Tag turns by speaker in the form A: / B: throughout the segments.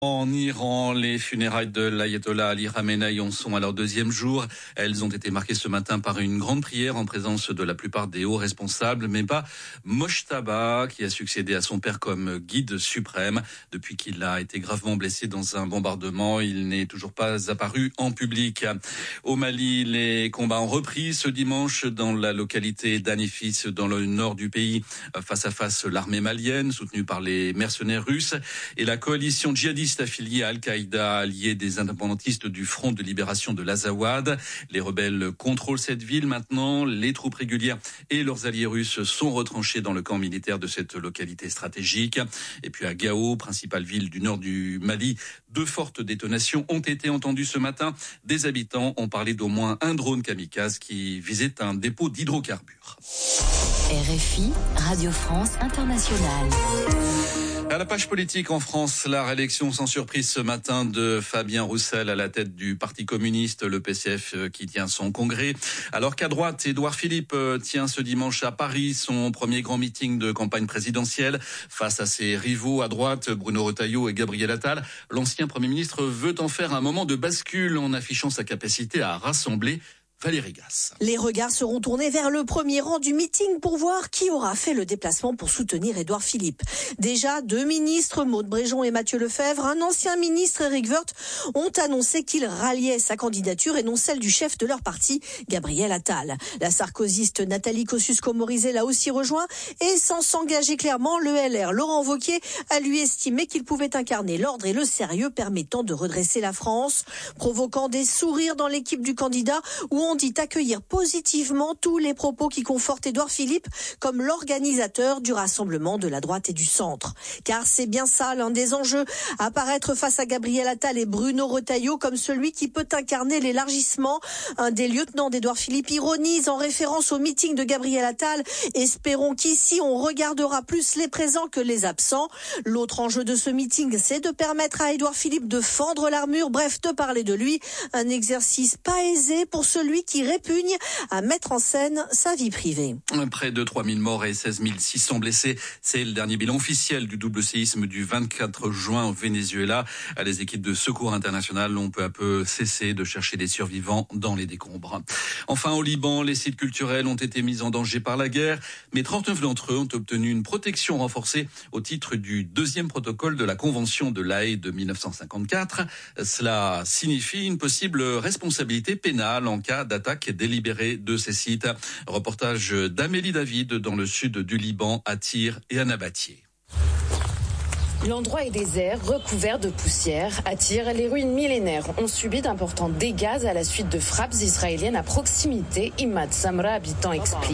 A: En Iran, les funérailles de l'ayatollah Ali Khamenei en sont à leur deuxième jour. Elles ont été marquées ce matin par une grande prière en présence de la plupart des hauts responsables, mais pas Mojtaba, qui a succédé à son père comme guide suprême. Depuis qu'il a été gravement blessé dans un bombardement, il n'est toujours pas apparu en public. Au Mali, les combats ont repris ce dimanche dans la localité d'Anifis, dans le nord du pays. Face à face, l'armée malienne, soutenue par les mercenaires russes, et la coalition djihadiste affiliée à Al-Qaïda, alliée des indépendantistes du Front de libération de l'Azawad. Les rebelles contrôlent cette ville maintenant. Les troupes régulières et leurs alliés russes sont retranchés dans le camp militaire de cette localité stratégique. Et puis à Gao, principale ville du nord du Mali, 2 fortes détonations ont été entendues ce matin. Des habitants ont parlé d'au moins un drone kamikaze qui visait un dépôt d'hydrocarbures.
B: RFI, Radio France Internationale.
A: À la page politique en France, la réélection sans surprise ce matin de Fabien Roussel à la tête du Parti communiste, le PCF qui tient son congrès. Alors qu'à droite, Édouard Philippe tient ce dimanche à Paris son premier grand meeting de campagne présidentielle. Face à ses rivaux à droite, Bruno Retailleau et Gabriel Attal, l'ancien Premier ministre veut en faire un moment de bascule en affichant sa capacité à rassembler. Valérie Gasse.
C: Les regards seront tournés vers le premier rang du meeting pour voir qui aura fait le déplacement pour soutenir Édouard Philippe. Déjà, 2 ministres, Maud Bréjon et Mathieu Lefebvre, un ancien ministre, Éric Woerth, ont annoncé qu'ils ralliaient sa candidature et non celle du chef de leur parti, Gabriel Attal. La sarkozyste Nathalie Kosciusko-Morizet l'a aussi rejoint et sans s'engager clairement, le LR Laurent Wauquiez a lui estimé qu'il pouvait incarner l'ordre et le sérieux permettant de redresser la France, provoquant des sourires dans l'équipe du candidat où on dit accueillir positivement tous les propos qui confortent Édouard Philippe comme l'organisateur du rassemblement de la droite et du centre. Car c'est bien ça l'un des enjeux, apparaître face à Gabriel Attal et Bruno Retailleau comme celui qui peut incarner l'élargissement. Un des lieutenants d'Édouard Philippe ironise en référence au meeting de Gabriel Attal. Espérons qu'ici on regardera plus les présents que les absents. L'autre enjeu de ce meeting, c'est de permettre à Édouard Philippe de fendre l'armure, bref, de parler de lui. Un exercice pas aisé pour celui qui répugne à mettre en scène sa vie privée.
A: Près de 3000 morts et 16 600 blessés. C'est le dernier bilan officiel du double séisme du 24 juin au Venezuela. Les équipes de secours internationales ont peu à peu cessé de chercher des survivants dans les décombres. Enfin, au Liban, les sites culturels ont été mis en danger par la guerre, mais 39 d'entre eux ont obtenu une protection renforcée au titre du 2e protocole de la Convention de La Haye de 1954. Cela signifie une possible responsabilité pénale en cas d'attaque délibérée de ces sites. Reportage d'Amélie David dans le sud du Liban, à Tyr et à Nabatieh.
D: L'endroit est désert, recouvert de poussière. À Tyr, les ruines millénaires ont subi d'importants dégâts à la suite de frappes israéliennes à proximité. Imad Samra, habitant, explique.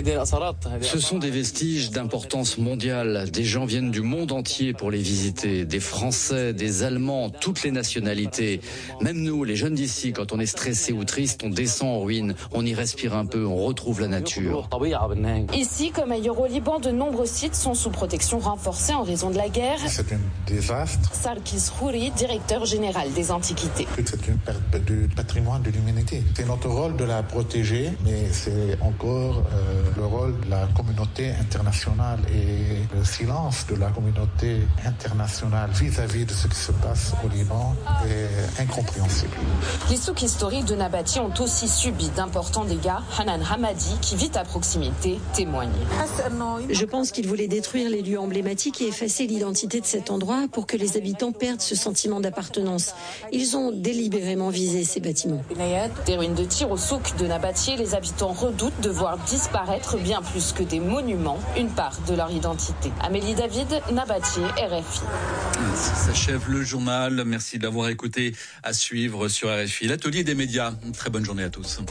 E: Ce sont des vestiges d'importance mondiale. Des gens viennent du monde entier pour les visiter. Des Français, des Allemands, toutes les nationalités. Même nous, les jeunes d'ici, quand on est stressé ou triste, on descend en ruine, on y respire un peu, on retrouve la nature.
D: Ici, comme ailleurs au Liban, de nombreux sites sont sous protection renforcée en raison de la guerre.
F: C'est un désastre.
D: Sarkis Khouri, directeur général des Antiquités.
F: C'est une perte de patrimoine de l'humanité. C'est notre rôle de la protéger, mais c'est encore le rôle de la communauté internationale et le silence de la communauté internationale vis-à-vis de ce qui se passe au Liban est incompréhensible.
D: Les souks historiques de Nabatieh ont aussi subi d'importants dégâts. Hanan Hamadi, qui vit à proximité, témoigne.
G: Je pense qu'ils voulaient détruire les lieux emblématiques et effacer l'identité de cet endroit pour que les habitants perdent ce sentiment d'appartenance. Ils ont délibérément visé ces bâtiments.
D: Des ruines de Tyr au souk de Nabatieh, les habitants redoutent de voir disparaître bien plus que des monuments, une part de leur identité. Amélie David, Nabatieh, RFI.
A: S'achève le journal. Merci de l'avoir écouté. À suivre sur RFI, l'atelier des médias. Une très bonne journée à tous.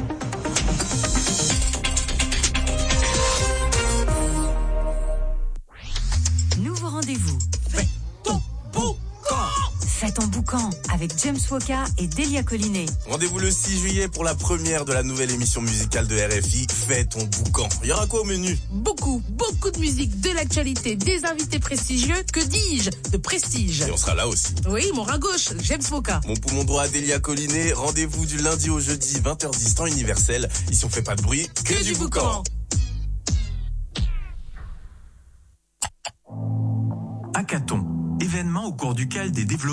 B: Nouveau rendez-vous. Faites ton boucan avec James Woka et Delia Collinet.
H: Rendez-vous le 6 juillet pour la première de la nouvelle émission musicale de RFI, Fais ton boucan. Il y aura quoi au menu?
I: Beaucoup de musique, de l'actualité, des invités prestigieux, que dis-je, de prestige.
H: Et on sera là aussi.
I: Oui, mon rein gauche, James Woka.
H: Mon poumon droit, Delia Collinet. Rendez-vous du lundi au jeudi, 20h10, temps universel. Ici on fait pas de bruit, que du boucan.
J: Hackathon, événement au cours duquel des développeurs